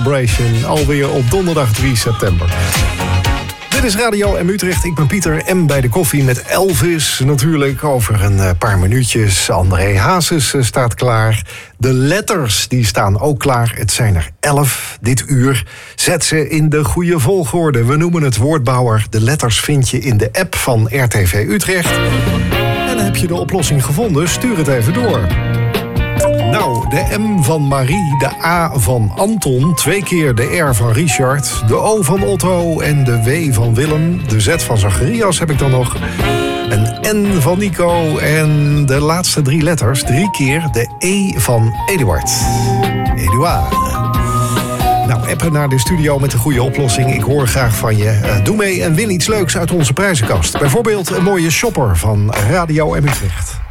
Celebration, alweer op donderdag 3 september. Dit is Radio M Utrecht, ik ben Pieter M bij de koffie met Elvis. Natuurlijk over een paar minuutjes. André Hazes staat klaar. De letters die staan ook klaar. Het zijn er 11 dit uur. Zet ze in de goede volgorde. We noemen het Woordbouwer. De letters vind je in de app van RTV Utrecht. En heb je de oplossing gevonden? Stuur het even door. Nou, de M van Marie, de A van Anton, 2 keer de R van Richard, de O van Otto en de W van Willem, de Z van Zacharias heb ik dan nog, een N van Nico en de laatste 3 letters, 3 keer de E van Eduard. Eduard. Nou, appen naar de studio met de goede oplossing. Ik hoor graag van je. Doe mee en win iets leuks uit onze prijzenkast. Bijvoorbeeld een mooie shopper van Radio M Utrecht.